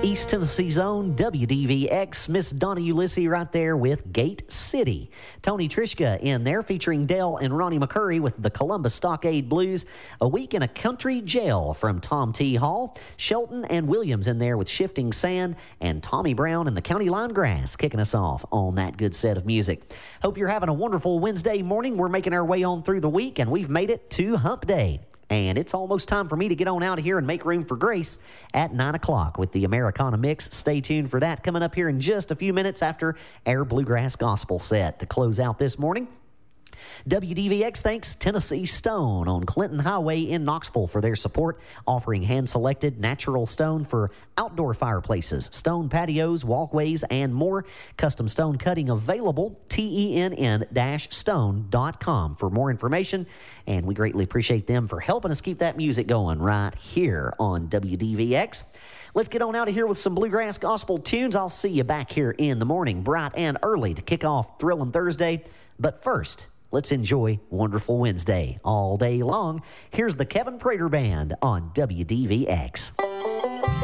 East Tennessee's own WDVX, Miss Donna Ulysses right there with Gate City. Tony Trishka in there featuring Dale and Ronnie McCurry with the Columbus Stockade Blues. A Week in a Country Jail from Tom T. Hall. Shelton and Williams in there with Shifting Sand. And Tommy Brown and the County Line Grass kicking us off on that good set of music. Hope you're having a wonderful Wednesday morning. We're making our way on through the week and we've made it to Hump Day. And it's almost time for me to get on out of here and make room for Grace at 9 o'clock with the Americana Mix. Stay tuned for that coming up here in just a few minutes after our Bluegrass Gospel set. To close out this morning, WDVX thanks Tennessee Stone on Clinton Highway in Knoxville for their support, offering hand-selected natural stone for outdoor fireplaces, stone patios, walkways, and more. Custom stone cutting available, tenn-stone.com for more information. And we greatly appreciate them for helping us keep that music going right here on WDVX. Let's get on out of here with some Bluegrass Gospel tunes. I'll see you back here in the morning, bright and early, to kick off Thrillin' Thursday. But first, let's enjoy Wonderful Wednesday all day long. Here's the Kevin Prater Band on WDVX.